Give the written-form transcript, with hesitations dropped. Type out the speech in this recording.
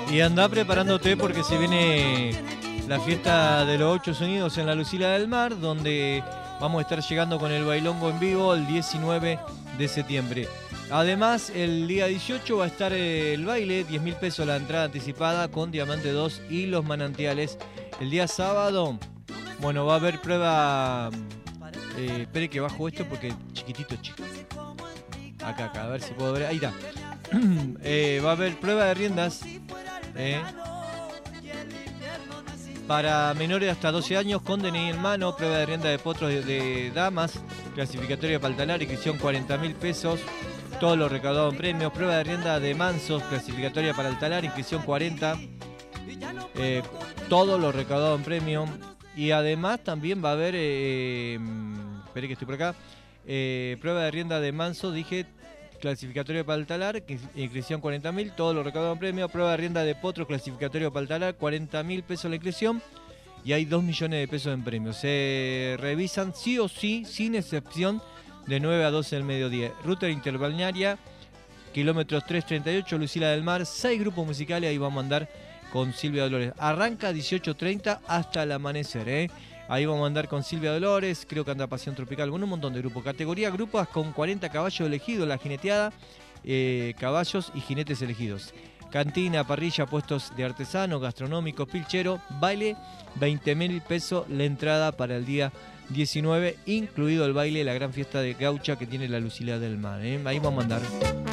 Y anda preparándote porque se viene la fiesta de los 8 sonidos en la Lucila del Mar, donde vamos a estar llegando con el bailongo en vivo el 19 de septiembre. Además, el día 18 va a estar el baile, 10.000 pesos la entrada anticipada con Diamante 2 y Los Manantiales. El día sábado, bueno, va a haber prueba... espere que bajo esto porque chiquitito, chico. Acá, a ver si puedo ver. Ahí está. Va a haber prueba de riendas para menores de hasta 12 años con DNI en mano, prueba de rienda de potros de damas, clasificatoria para el talar, inscripción 40.000 pesos, todo lo recaudado en premios, prueba de rienda de mansos, clasificatoria para el talar, inscripción 40, todo lo recaudado en premio. Y además también va a haber, espere que estoy por acá, prueba de rienda de manso, dije, clasificatorio para el talar, inscripción 40.000, todo lo recaudado en premio, prueba de rienda de potro, clasificatorio para el talar, 40.000 pesos la inscripción y hay 2 millones de pesos en premios. Se revisan sí o sí, sin excepción, de 9 a 12 del mediodía. Ruta interbalnearia, kilómetros 338, Lucila del Mar, 6 grupos musicales, ahí vamos a andar con Silvia Dolores. Arranca 18:30 hasta el amanecer, Ahí vamos a andar con Silvia Dolores, creo que anda Pasión Tropical, bueno, un montón de grupos. Categoría grupos con 40 caballos elegidos, la jineteada, caballos y jinetes elegidos. Cantina, parrilla, puestos de artesanos, gastronómicos, pilchero, baile, 20.000 pesos la entrada para el día 19, incluido el baile de la gran fiesta de gaucha que tiene la Lucila del Mar. Ahí vamos a andar.